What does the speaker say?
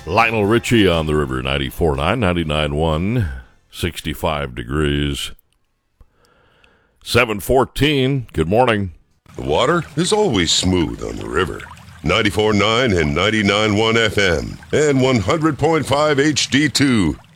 Lionel Richie on the river, 94.9, 99.1, 65 degrees. 7:14, good morning. The water is always smooth on the river. 94.9 and 99.1 FM and 100.5 HD2.